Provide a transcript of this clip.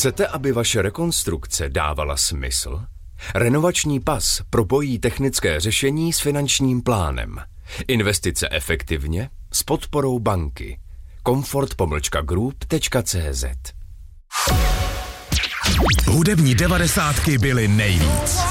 Chcete, aby vaše rekonstrukce dávala smysl? Renovační pas propojí technické řešení s finančním plánem. Investice efektivně s podporou banky. Comfort-group.cz. Hudební 90 byly nejvíc.